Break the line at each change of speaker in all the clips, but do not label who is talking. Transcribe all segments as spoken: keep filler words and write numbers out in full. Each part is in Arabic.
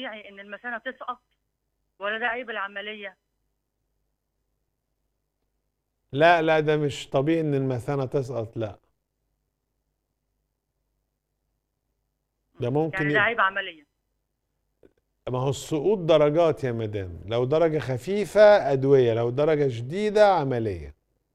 طبيعي ان المثانه تسقط ولا ده عيب العمليه؟
لا لا، ده مش طبيعي ان المثانة تسقط، لا. ده ممكن
يعني ده
يبقى،
عيب عمليه؟
ما هو السقوط درجات يا مدام، لو درجة خفيفة أدوية، لو درجة شديدة عملية.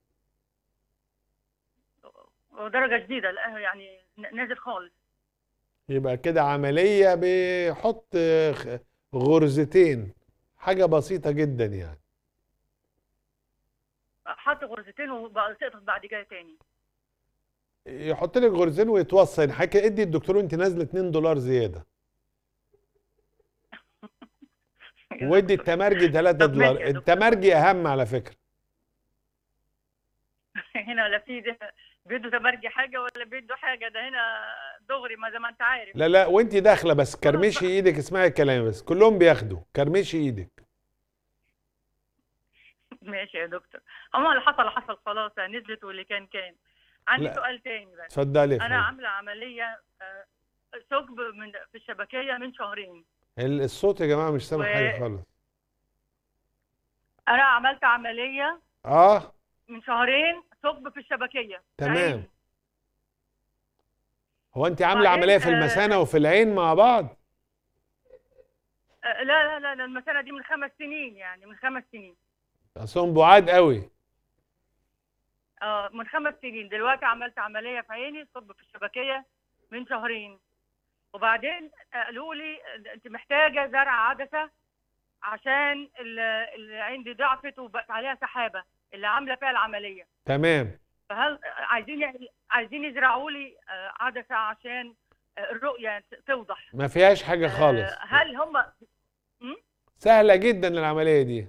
ودرجه جديده لا يعني نازل خالص؟
يبقى كده عملية، بيحط خ- غرزتين، حاجة بسيطة جدا يعني.
حط غرزتين وبقى تقطع بعد كده تاني؟
يحط لك غرزتين ويتوصل حاجة، ادي الدكتور وانت نازلة اتنين دولار زيادة،
يا
وادي
دكتور.
التمرجي تلاتة
طب ماشي
دولار.
يا دكتور.
التمرجي اهم على فكرة.
هنا لا في ده بيدوا تمرجي حاجه ولا بيدوا حاجه، ده هنا دغري ما زي ما انت عارف.
لا لا، وانت داخلة بس
خلاص
كرمشي
بقى.
ايدك، اسمعي الكلام بس، كلهم بياخدوا كرمشي ايدك.
ماشي يا دكتور. هو اللي حصل حصل خلاص، نزلت واللي كان كان. عندي
لا،
سؤال تاني بس.
اتفضلي يا
انا
فندم.
عامله عمليه آه، ثقب من في الشبكيه من شهرين.
ال- الصوت يا جماعة مش سامع حاجة
وانا
خالص.
عملت عمليه
اه،
من شهرين ثقب في الشبكيه في
تمام.
عيني.
هو انت عاملة عملية
وبعدين
في
آه
المثانة وفي العين مع بعض؟
آه لا لا لا لا، المسألة دي من خمس سنين، يعني من خمس سنين.
اصلهم بعاد قوي.
اه من خمس سنين. دلوقتي عملت عمليه في عيني ثقب في الشبكيه من شهرين. وبعدين قالوا لي انت محتاجه زرع عدسه عشان ال- العين دي ضعفت وبقت عليها سحابه اللي عامله فيها العمليه.
تمام.
فهل عايزين عايزين يزرعوا لي آه، عدسه عشان آه، الرؤيه توضح؟
ما فيهاش حاجة
آه،
خالص.
هل هم
سهلة جدا العملية دي.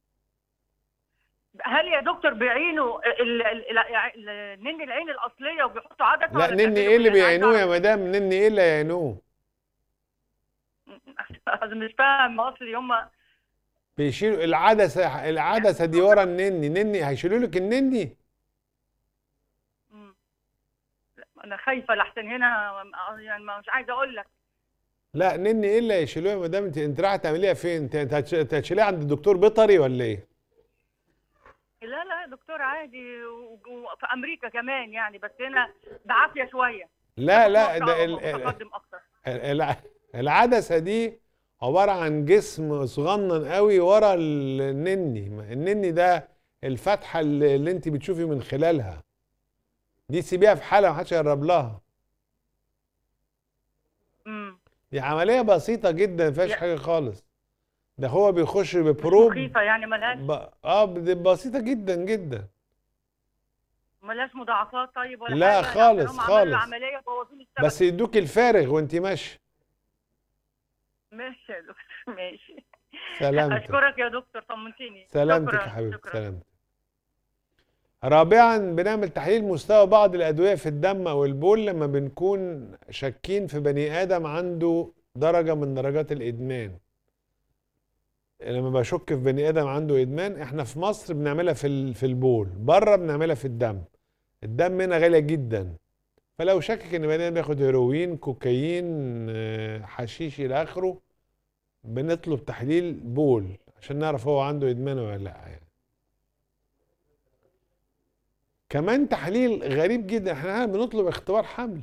هل يا دكتور بيعينوا ال- ال- ال- ال- نني العين الاصليه وبيحطوا عدسه
لا،
ولا
نني
بيعملوا
ايه اللي
ايه؟ انا عايزه
بيعينوه يا
اعرف بس.
مدام؟ نني ايه اللي يعينوه؟
مش فاهم اصلي هم.
بيشيلوا العدسة، العدسة دي ورا النني، نني هيشيلوا لك النني؟
انا خايفه لحسن هنا، يعني مش عايزه اقول لك.
لا، نني ايه اللي هيشيلوها يا مدام؟ انت انت رايحة تعمليها فين؟ انت انت هتش- أنت هتشيليها عند الدكتور بيطري ولا ايه؟
لا لا دكتور عادي، وفي امريكا كمان يعني، بس هنا بعافيه شويه.
لا
انما في
لا،
مصر
ده
اه
ال... ال...
متقدم اكتر.
ال- العدسة دي عبارة عن جسم صغنن قوي ورا النني. النني ده الفتحة اللي, اللي انت بتشوفي من خلالها، دي سيبيها في حالها، محدش يقرب لها.
امم
دي عملية بسيطة جدا، ما فيهاش حاجة خالص. ده هو بيخش
مش
ببروب.
مخيفه يعني؟ ملهاش
ب... اه، دي بسيطة جدا جدا.
ملهاش مضاعفات طيب ولا
لا
حاجه؟ عشان
خالص
هم عملوا
خالص،
العمليه بوظوا لي
بس
الشبكه.
يدوك الفارغ وانت ماشي.
ماشي يا دكتور ماشي.
سلامتك.
اشكرك يا دكتور، طمنتيني.
سلامتك يا
شكرا
حبيبتي،
شكرا.
سلامتك. رابعا، بنعمل تحليل مستوى بعض الأدوية في الدم أو البول لما بنكون شاكين في بني آدم عنده درجة من درجات الإدمان. لما بشك في بني آدم عنده إدمان، احنا في مصر بنعملها في ال- في البول، بره بنعملها في الدم. الدم هنا غالية جدا، فلو شكك ان بني آدم بياخد هيروين، كوكايين، آه، حشيش إلى آخره، بنطلب تحليل بول عشان نعرف هو عنده إدمان ولا لا يعني. كمان تحليل غريب جدا، احنا بنطلب اختبار حمل،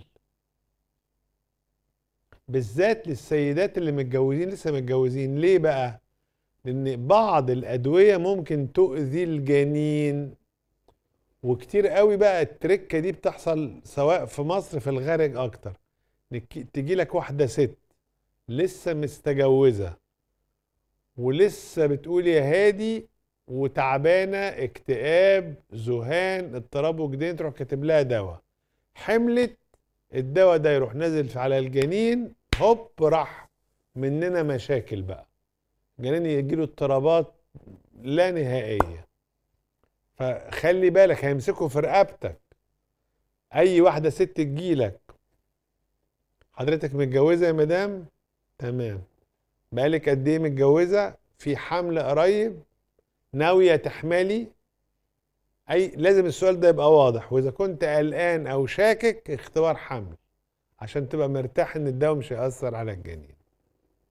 بالذات للسيدات اللي متجوزين لسه متجوزين. ليه بقى؟ لان بعض الادويه ممكن تؤذي الجنين، وكتير قوي بقى التركه دي بتحصل سواء في مصر في الخارج اكتر. تجي لك واحده ست لسه مستجوزه ولسه بتقول يا هادي، وتعبانه، اكتئاب، ذهان، اضطراب وجدان، تروح كاتب لها دواء، حملت، الدواء ده يروح نازل على الجنين، هوب راح مننا مشاكل بقى، الجنين يجيله اضطرابات لا نهائية. فخلي بالك، هيمسكوا في رقبتك. اي واحدة ست تجيلك، حضرتك متجوزة يا مدام؟ تمام. بقالك قد ايه متجوزة؟ في حمل قريب؟ ناوية تحملي؟ اي لازم السؤال ده يبقى واضح. واذا كنت قلقان او شاكك، اختبار حمل عشان تبقى مرتاح ان الدواء مش هيأثر على الجنين.